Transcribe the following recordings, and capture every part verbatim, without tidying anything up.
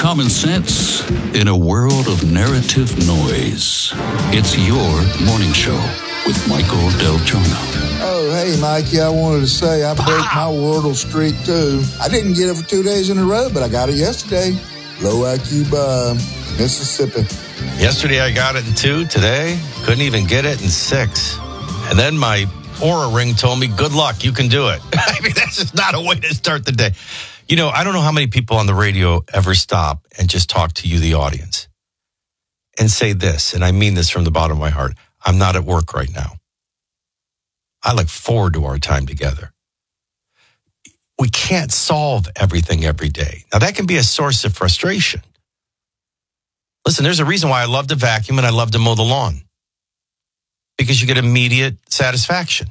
common sense in a world of narrative noise. It's your morning show with Michael Del Giorno. Oh, hey, Mikey, I wanted to say I broke my Wordle streak, too. I didn't get it for two days in a row, but I got it yesterday. Low I Q by Mississippi. Yesterday I got it in two. Today, couldn't even get it in six. And then my Oura Ring told me, good luck, you can do it. I mean, that's just not a way to start the day. You know, I don't know how many people on the radio ever stop and just talk to you, the audience, and say this, and I mean this from the bottom of my heart. I'm not at work right now. I look forward to our time together. We can't solve everything every day. Now, that can be a source of frustration. Listen, there's a reason why I love to vacuum and I love to mow the lawn. Because you get immediate satisfaction.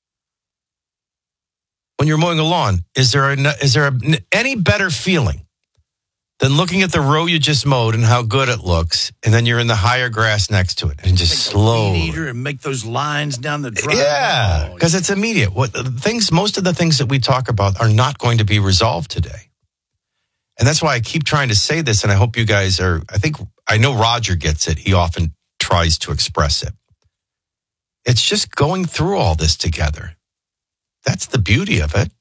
When you're mowing a lawn, is there a, is there a, any better feeling than looking at the row you just mowed and how good it looks, and then you're in the higher grass next to it and just slow and make those lines down the drive. Yeah, because it's immediate. What things, most of the things that we talk about are not going to be resolved today, and that's why I keep trying to say this. And I hope you guys are. I think I know Roger gets it. He often tries to express it. It's just going through all this together. That's the beauty of it.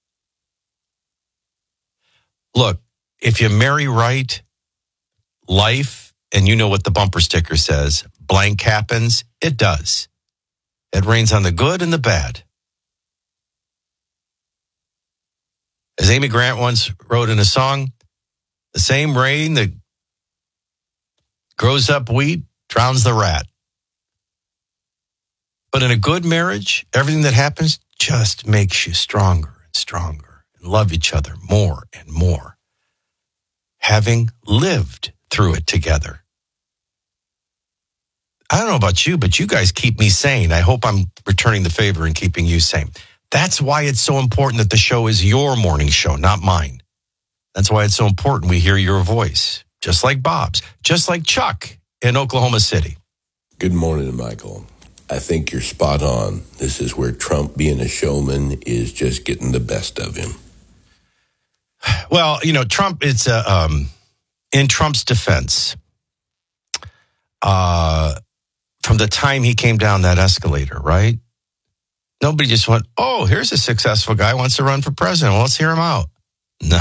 Look, if you marry right, life, and you know what the bumper sticker says, blank happens, it does. It rains on the good and the bad. As Amy Grant once wrote in a song, the same rain that grows up wheat drowns the rat. But in a good marriage, everything that happens just makes you stronger and stronger and love each other more and more, having lived through it together. I don't know about you, but you guys keep me sane. I hope I'm returning the favor and keeping you sane. That's why it's so important that the show is your morning show, not mine. That's why it's so important we hear your voice, just like Bob's, just like Chuck in Oklahoma City. Good morning, Michael. I think you're spot on. This is where Trump, being a showman, is just getting the best of him. Well, you know, Trump, it's uh, um, in Trump's defense. Uh, from the time he came down that escalator, right? Nobody just went, oh, here's a successful guy who wants to run for president. Well, let's hear him out. No.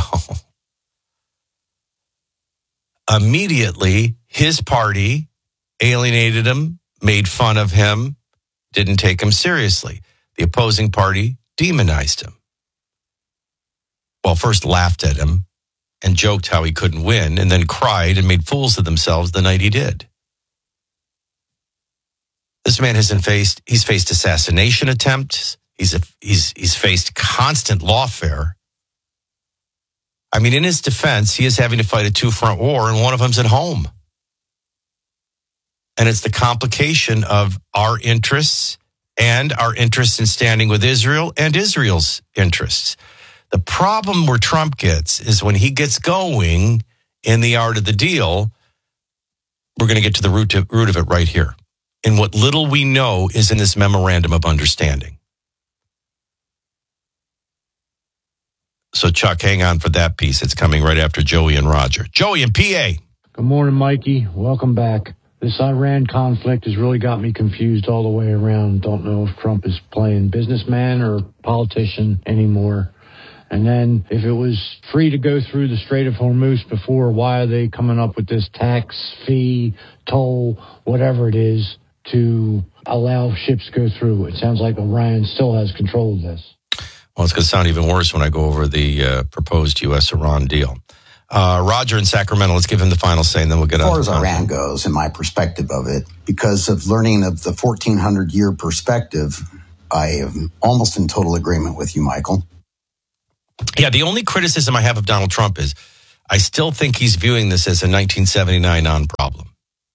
Immediately, his party alienated him, made fun of him, didn't take him seriously. The opposing party demonized him. Well, first laughed at him and joked how he couldn't win, and then cried and made fools of themselves the night he did. This man hasn't faced, he's faced assassination attempts. He's, a, he's, he's faced constant lawfare. I mean, in his defense, he is having to fight a two-front war, and one of them's at home. And it's the complication of our interests and our interests in standing with Israel and Israel's interests. The problem where Trump gets is when he gets going in the art of the deal, we're going to get to the root of, root of it right here. And what little we know is in this memorandum of understanding. So, Chuck, hang on for that piece. It's coming right after Joey and Roger. Joey and P A. Good morning, Mikey. Welcome back. This Iran conflict has really got me confused all the way around. Don't know if Trump is playing businessman or politician anymore. And then if it was free to go through the Strait of Hormuz before, why are they coming up with this tax, fee, toll, whatever it is, to allow ships go through? It sounds like Iran still has control of this. Well, it's going to sound even worse when I go over the uh, proposed U S Iran deal. Uh, Roger in Sacramento, let's give him the final say, and then we'll get on. As far as Iran goes, in my perspective of it, because of learning of the fourteen hundred year perspective, I am almost in total agreement with you, Michael. Yeah, the only criticism I have of Donald Trump is I still think he's viewing this as a nineteen seventy-nine non-problem.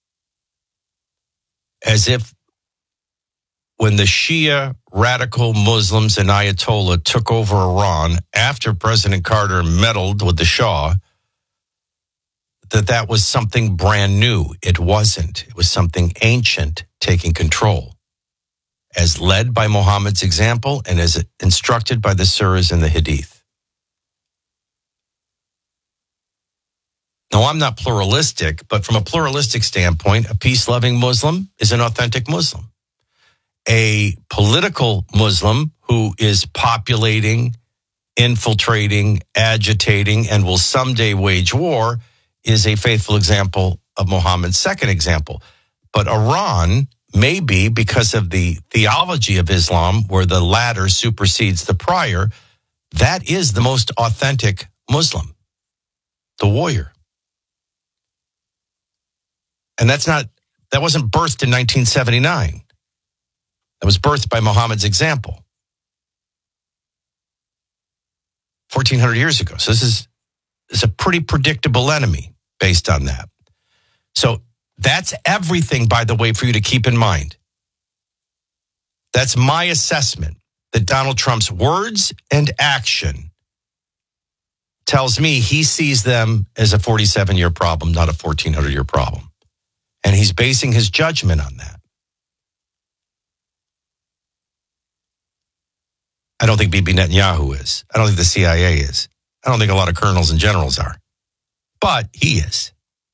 As if when the Shia radical Muslims and Ayatollah took over Iran after President Carter meddled with the Shah, that that was something brand new. It wasn't. It was something ancient taking control, as led by Muhammad's example and as instructed by the surahs and the hadith. Now, I'm not pluralistic, but from a pluralistic standpoint, a peace-loving Muslim is an authentic Muslim. A political Muslim who is populating, infiltrating, agitating, and will someday wage war is a faithful example of Muhammad's second example. But Iran may be, because of the theology of Islam, where the latter supersedes the prior, that is the most authentic Muslim, the warrior. And that's not, that wasn't birthed in nineteen seventy-nine. That was birthed by Muhammad's example fourteen hundred years ago. So this is, this is a pretty predictable enemy based on that. So that's everything, by the way, for you to keep in mind. That's my assessment, that Donald Trump's words and action tells me he sees them as a forty-seven-year problem, not a fourteen hundred-year problem. And he's basing his judgment on that. I don't think Bibi Netanyahu is. I don't think the C I A is. I don't think a lot of colonels and generals are. But he is.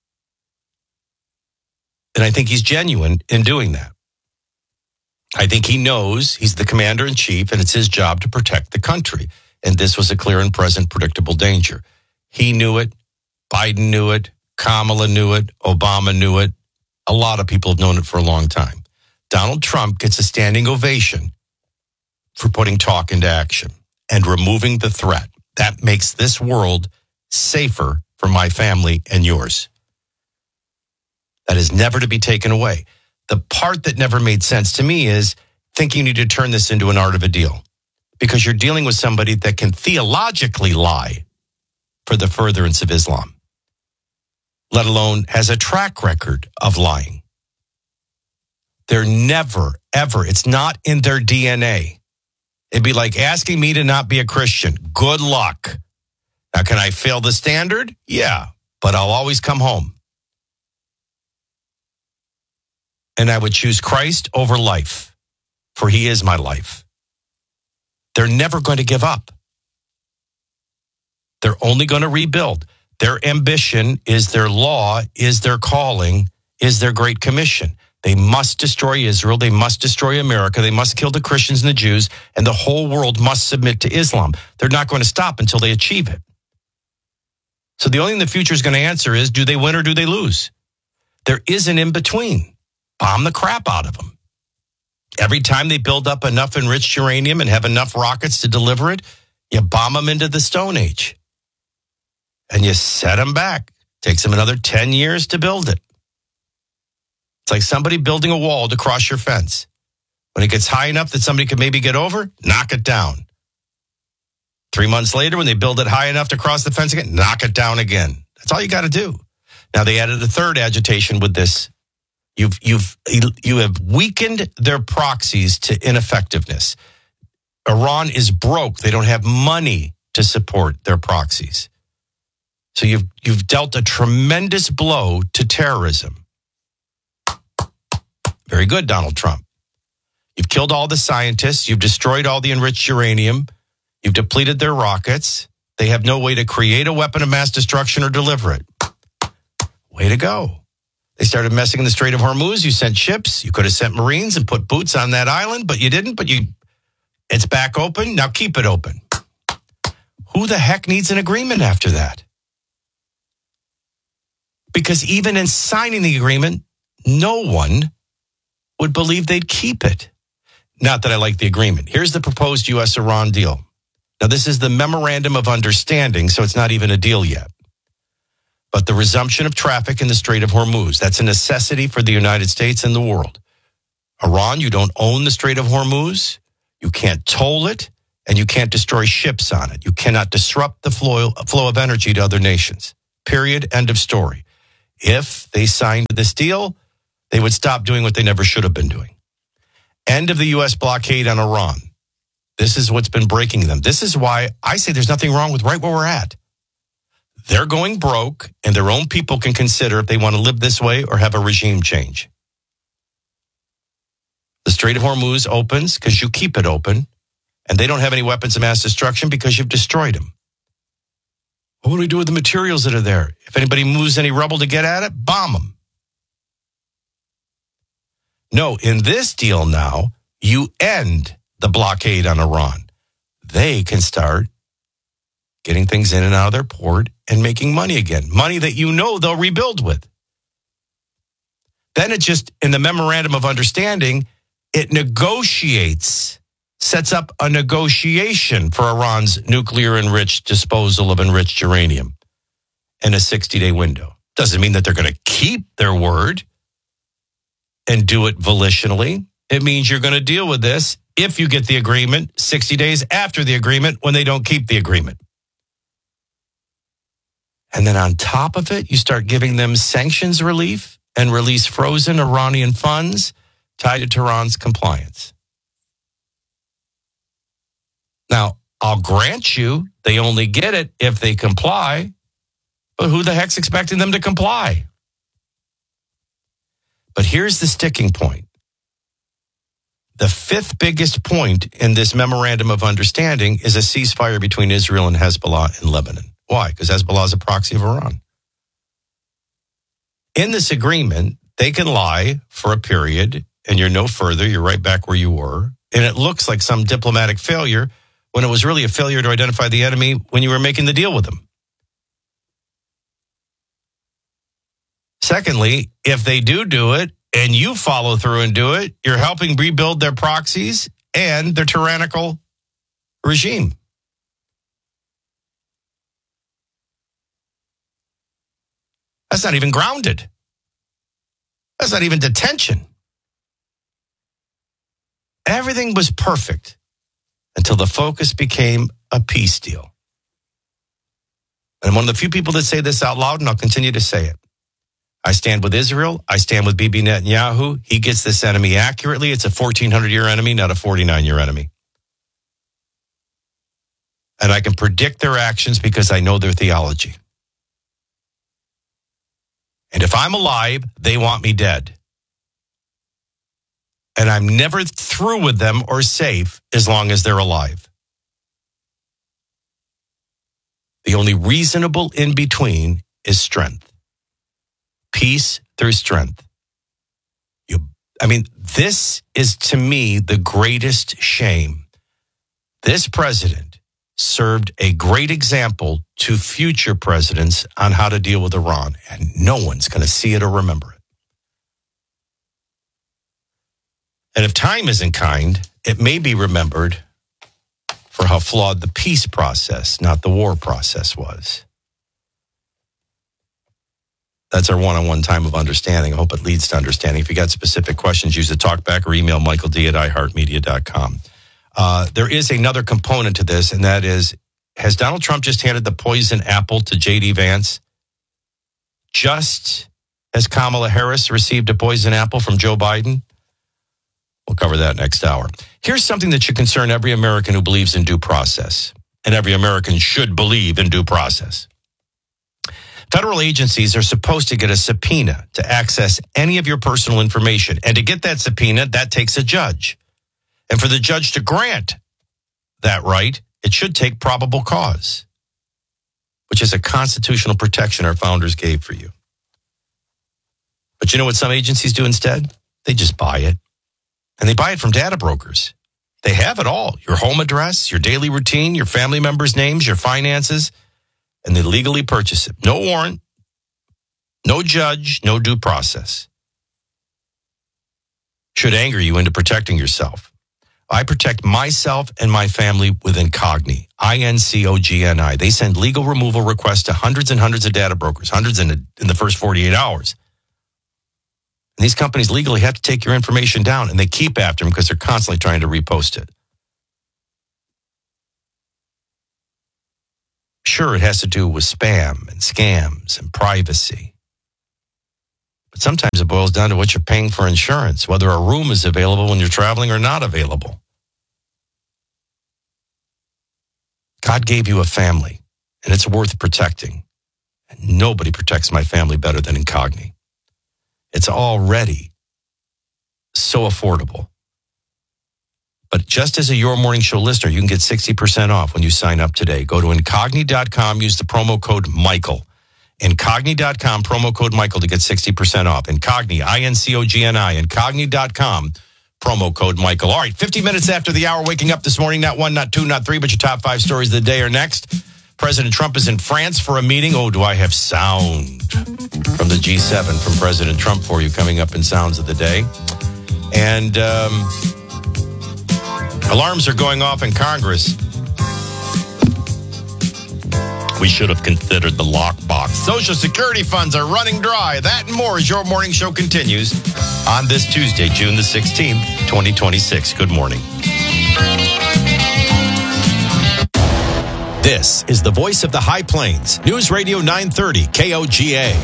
And I think he's genuine in doing that. I think he knows he's the commander-in-chief and it's his job to protect the country. And this was a clear and present predictable danger. He knew it. Biden knew it. Kamala knew it. Obama knew it. A lot of people have known it for a long time. Donald Trump gets a standing ovation for putting talk into action and removing the threat. That makes this world safer for my family and yours. That is never to be taken away. The part that never made sense to me is thinking you need to turn this into an art of a deal, because you're dealing with somebody that can theologically lie for the furtherance of Islam, let alone has a track record of lying. They're never, ever, it's not in their D N A. It'd be like asking me to not be a Christian. Good luck. Now, can I fail the standard? Yeah, but I'll always come home. And I would choose Christ over life, for he is my life. They're never going to give up. They're only going to rebuild. Their ambition is their law, is their calling, is their great commission. They must destroy Israel. They must destroy America. They must kill the Christians and the Jews, and the whole world must submit to Islam. They're not going to stop until they achieve it. So the only thing the future is going to answer is, do they win or do they lose? There is an in-between. Bomb the crap out of them. Every time they build up enough enriched uranium and have enough rockets to deliver it, you bomb them into the Stone Age. And you set them back. Takes them another ten years to build it. It's like somebody building a wall to cross your fence. When it gets high enough that somebody could maybe get over, knock it down. Three months later, when they build it high enough to cross the fence again, knock it down again. That's all you got to do. Now, they added a third agitation with this. You've, you've, you have weakened their proxies to ineffectiveness. Iran is broke. They don't have money to support their proxies. So you've, you've dealt a tremendous blow to terrorism. Very good, Donald Trump. You've killed all the scientists. You've destroyed all the enriched uranium. You've depleted their rockets. They have no way to create a weapon of mass destruction or deliver it. Way to go. They started messing in the Strait of Hormuz. You sent ships. You could have sent Marines and put boots on that island, but you didn't. But you, it's back open. Now keep it open. Who the heck needs an agreement after that? Because even in signing the agreement, no one would believe they'd keep it. Not that I like the agreement. Here's the proposed U S Iran deal. Now, this is the Memorandum of Understanding, so it's not even a deal yet. But the resumption of traffic in the Strait of Hormuz, that's a necessity for the United States and the world. Iran, you don't own the Strait of Hormuz. You can't toll it, and you can't destroy ships on it. You cannot disrupt the flow, flow of energy to other nations. Period. End of story. If they signed this deal, they would stop doing what they never should have been doing. End of the U S blockade on Iran. This is what's been breaking them. This is why I say there's nothing wrong with right where we're at. They're going broke, and their own people can consider if they want to live this way or have a regime change. The Strait of Hormuz opens because you keep it open, and they don't have any weapons of mass destruction because you've destroyed them. What do we do with the materials that are there? If anybody moves any rubble to get at it, bomb them. No, in this deal now, you end the blockade on Iran. They can start getting things in and out of their port and making money again. Money that you know they'll rebuild with. Then it just, in the memorandum of understanding, it negotiates, sets up a negotiation for Iran's nuclear enriched disposal of enriched uranium in a sixty-day window. Doesn't mean that they're going to keep their word and do it volitionally. It means you're going to deal with this if you get the agreement sixty days after the agreement when they don't keep the agreement. And then on top of it, you start giving them sanctions relief and release frozen Iranian funds tied to Tehran's compliance. Now, I'll grant you they only get it if they comply, but who the heck's expecting them to comply? But here's the sticking point. The fifth biggest point in this memorandum of understanding is a ceasefire between Israel and Hezbollah in Lebanon. Why? Because Hezbollah is a proxy of Iran. In this agreement, they can lie for a period, and you're no further. You're right back where you were. And it looks like some diplomatic failure when it was really a failure to identify the enemy when you were making the deal with them. Secondly, if they do do it and you follow through and do it, you're helping rebuild their proxies and their tyrannical regime. That's not even grounded. That's not even detention. Everything was perfect until the focus became a peace deal. And I'm one of the few people that say this out loud, and I'll continue to say it. I stand with Israel. I stand with Bibi Netanyahu. He gets this enemy accurately. It's a fourteen hundred year enemy, not a forty-nine year enemy. And I can predict their actions because I know their theology. And if I'm alive, they want me dead. And I'm never through with them or safe as long as they're alive. The only reasonable in between is strength. Peace through strength. You, I mean, this is to me the greatest shame. This president served a great example to future presidents on how to deal with Iran, and no one's going to see it or remember it. And if time isn't kind, it may be remembered for how flawed the peace process, not the war process, was. That's our one-on-one time of understanding. I hope it leads to understanding. If you got specific questions, use the talkback or email Michael D at i heart media dot com. Uh, there is another component to this, and that is, has Donald Trump just handed the poison apple to J D Vance? Just as Kamala Harris received a poison apple from Joe Biden? We'll cover that next hour. Here's something that should concern every American who believes in due process, and every American should believe in due process. Federal agencies are supposed to get a subpoena to access any of your personal information, and to get that subpoena, that takes a judge. And for the judge to grant that right, it should take probable cause, which is a constitutional protection our founders gave for you. But you know what some agencies do instead? They just buy it. And they buy it from data brokers. They have it all. Your home address, your daily routine, your family members' names, your finances, and they legally purchase it. No warrant, no judge, no due process. Should anger you into protecting yourself. I protect myself and my family with Incogni, I N C O G N I. They send legal removal requests to hundreds and hundreds of data brokers, hundreds in the, in the first forty-eight hours. And these companies legally have to take your information down, and they keep after them because they're constantly trying to repost it. Sure, it has to do with spam and scams and privacy. But sometimes it boils down to what you're paying for insurance, whether a room is available when you're traveling or not available. God gave you a family, and it's worth protecting. And nobody protects my family better than Incogni. It's already so affordable. But just as a Your Morning Show listener, you can get sixty percent off when you sign up today. Go to Incogni dot com, use the promo code Michael. Incogni dot com, promo code Michael to get sixty percent off. Incogni, I N C O G N I, Incogni dot com, promo code Michael. All right, fifty minutes after the hour, waking up this morning, not one, not two, not three, but your top five stories of the day are next. President Trump is in France for a meeting. Oh, do I have sound from the G seven from President Trump for you coming up in Sounds of the Day. And um, alarms are going off in Congress. We should have considered the lockbox. Social Security funds are running dry. That and more as Your Morning Show continues on this Tuesday, June the sixteenth, twenty twenty-six. Good morning. This is the voice of the High Plains. News Radio nine thirty K O G A.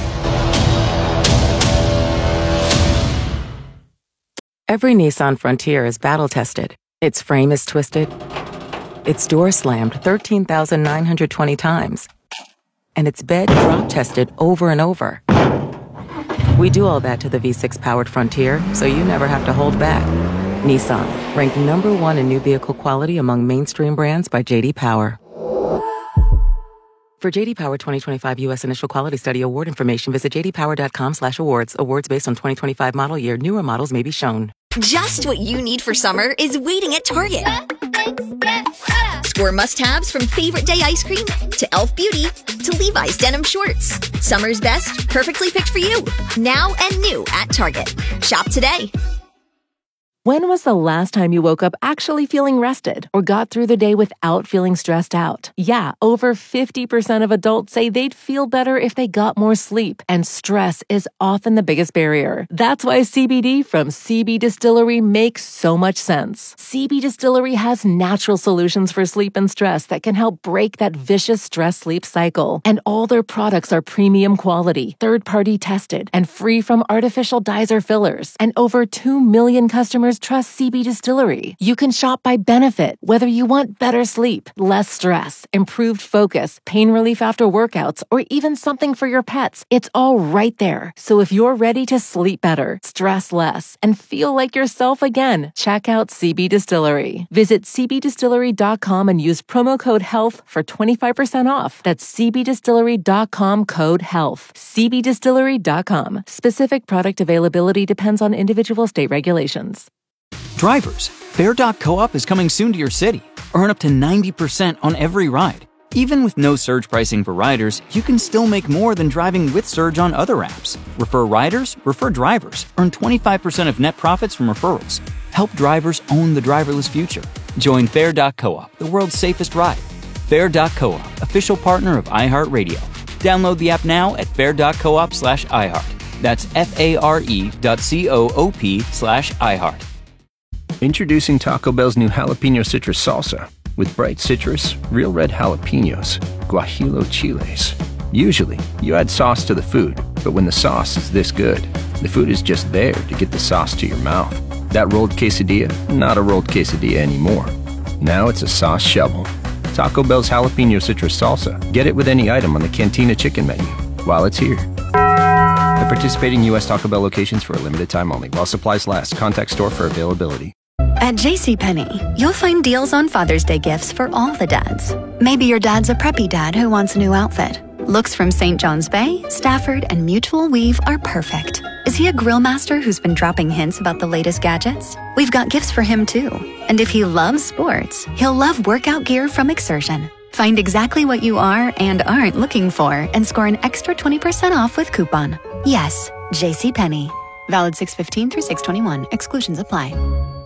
Every Nissan Frontier is battle-tested. Its frame is twisted. Its door slammed thirteen thousand nine hundred twenty times. And its bed drop-tested over and over. We do all that to the V six powered Frontier, so you never have to hold back. Nissan, ranked number one in new vehicle quality among mainstream brands by J D Power. For J D Power twenty twenty-five U S Initial Quality Study Award information, visit j d power dot com slash awards. Awards based on twenty twenty-five model year. Newer models may be shown. Just what you need for summer is waiting at Target. Score must-haves from favorite day ice cream to e l f Beauty to Levi's denim shorts. Summer's best, perfectly picked for you. Now and new at Target. Shop today. When was the last time you woke up actually feeling rested or got through the day without feeling stressed out? Yeah, over fifty percent of adults say they'd feel better if they got more sleep, and stress is often the biggest barrier. That's why C B D from C B Distillery makes so much sense. C B Distillery has natural solutions for sleep and stress that can help break that vicious stress-sleep cycle. And all their products are premium quality, third-party tested, and free from artificial dyes or fillers. And over two million customers trust C B Distillery. You can shop by benefit, whether you want better sleep, less stress, improved focus, pain relief after workouts, or even something for your pets. It's all right there. So if you're ready to sleep better, stress less, and feel like yourself again, check out C B Distillery. Visit c b distillery dot com and use promo code HEALTH for twenty-five percent off. That's c b distillery dot com code HEALTH. c b distillery dot com. Specific product availability depends on individual state regulations. Drivers, Fare dot coop is coming soon to your city. Earn up to ninety percent on every ride. Even with no surge pricing for riders, you can still make more than driving with Surge on other apps. Refer riders, refer drivers. Earn twenty-five percent of net profits from referrals. Help drivers own the driverless future. Join Fare dot coop, the world's safest ride. Fare dot coop, official partner of iHeartRadio. Download the app now at fare dot coop slash iHeart. That's F-A-R-E dot C-O-O-P slash iHeart. Introducing Taco Bell's new jalapeno citrus salsa with bright citrus, real red jalapenos, guajillo chiles. Usually, you add sauce to the food, but when the sauce is this good, the food is just there to get the sauce to your mouth. That rolled quesadilla, not a rolled quesadilla anymore. Now it's a sauce shovel. Taco Bell's jalapeno citrus salsa. Get it with any item on the Cantina chicken menu while it's here. At participating U S Taco Bell locations for a limited time only. While supplies last, contact store for availability. At JCPenney, you'll find deals on Father's Day gifts for all the dads. Maybe your dad's a preppy dad who wants a new outfit. Looks from Saint John's Bay, Stafford, and Mutual Weave are perfect. Is he a grill master who's been dropping hints about the latest gadgets? We've got gifts for him too. And if he loves sports, he'll love workout gear from Exertion. Find exactly what you are and aren't looking for and score an extra twenty percent off with coupon. Yes, JCPenney. Valid six fifteen through six twenty-one. Exclusions apply.